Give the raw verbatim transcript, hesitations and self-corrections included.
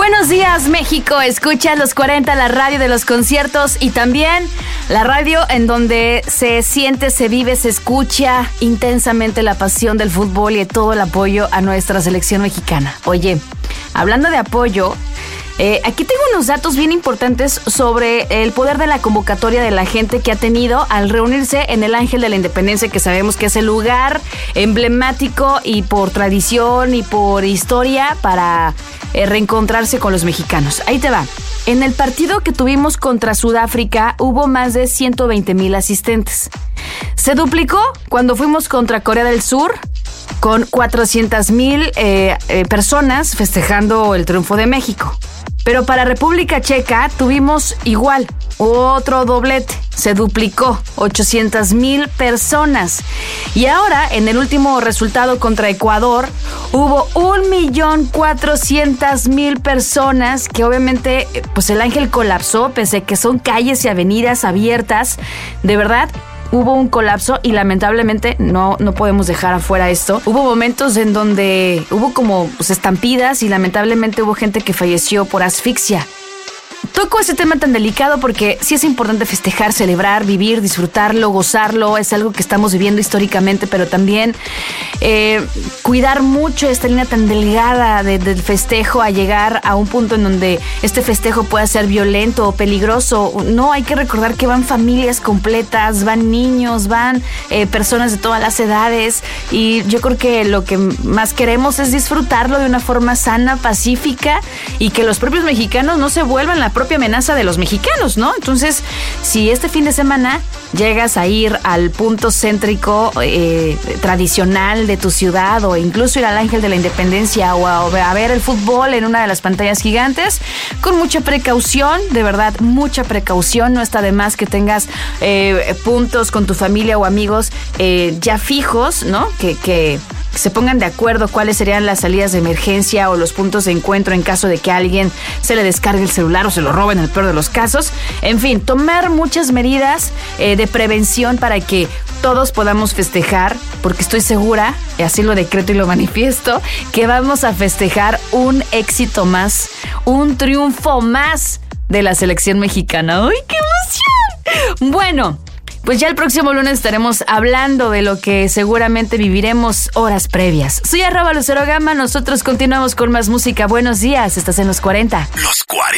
Buenos días, México. Escucha los cuarenta, la radio de los conciertos y también la radio en donde se siente, se vive, se escucha intensamente la pasión del fútbol y todo el apoyo a nuestra selección mexicana. Oye, hablando de apoyo, Eh, aquí tengo unos datos bien importantes sobre el poder de la convocatoria de la gente que ha tenido al reunirse en el Ángel de la Independencia, que sabemos que es el lugar emblemático y por tradición y por historia para eh, reencontrarse con los mexicanos. Ahí te va. En el partido que tuvimos contra Sudáfrica hubo más de ciento veinte mil asistentes. Se duplicó cuando fuimos contra Corea del Sur, con cuatrocientas mil eh, eh, personas festejando el triunfo de México. Pero para República Checa tuvimos igual, otro doblete, se duplicó, ochocientas mil personas. Y ahora, en el último resultado contra Ecuador, hubo un millón cuatrocientas mil personas que obviamente, pues el Ángel colapsó, pese a que son calles y avenidas abiertas. De verdad, hubo un colapso y lamentablemente no, no podemos dejar afuera esto. Hubo momentos en donde hubo como pues, estampidas y lamentablemente hubo gente que falleció por asfixia. Toco ese tema tan delicado porque sí es importante festejar, celebrar, vivir, disfrutarlo, gozarlo. Es algo que estamos viviendo históricamente, pero también eh, cuidar mucho esta línea tan delgada de, del festejo a llegar a un punto en donde este festejo pueda ser violento o peligroso. No, hay que recordar que van familias completas, van niños, van eh, personas de todas las edades y yo creo que lo que más queremos es disfrutarlo de una forma sana, pacífica y que los propios mexicanos no se vuelvan la propia amenaza de los mexicanos, ¿no? Entonces, si este fin de semana llegas a ir al punto céntrico eh, tradicional de tu ciudad o incluso ir al Ángel de la Independencia o a, a ver el fútbol en una de las pantallas gigantes, con mucha precaución, de verdad, mucha precaución. No está de más que tengas eh, puntos con tu familia o amigos eh, ya fijos, ¿no? Que, que se pongan de acuerdo cuáles serían las salidas de emergencia o los puntos de encuentro en caso de que a alguien se le descargue el celular o se lo roben en el peor de los casos. En fin, tomar muchas medidas eh, de prevención para que todos podamos festejar, porque estoy segura, y así lo decreto y lo manifiesto, que vamos a festejar un éxito más, un triunfo más de la selección mexicana. ¡Ay, qué emoción! Bueno, pues ya el próximo lunes estaremos hablando de lo que seguramente viviremos horas previas. Soy arroba Lucero Gama, nosotros continuamos con más música. Buenos días, estás en los cuarenta. Los cuarenta.